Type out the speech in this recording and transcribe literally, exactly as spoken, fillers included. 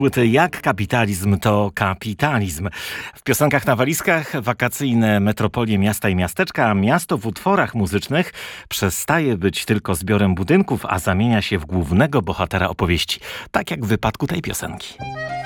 Płyty Jak kapitalizm to kapitalizm. W piosenkach na walizkach wakacyjne metropolie miasta i miasteczka, a miasto w utworach muzycznych przestaje być tylko zbiorem budynków, a zamienia się w głównego bohatera opowieści. Tak jak w wypadku tej piosenki.